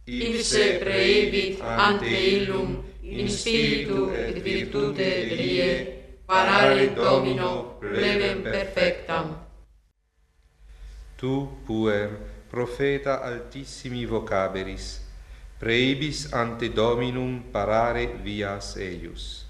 ipse praebit ante illum in spiritu et virtute Dei, parare Domino plebem perfectam. Tu puer, profeta altissimi vocaberis, praebis ante Dominum parare vias eius.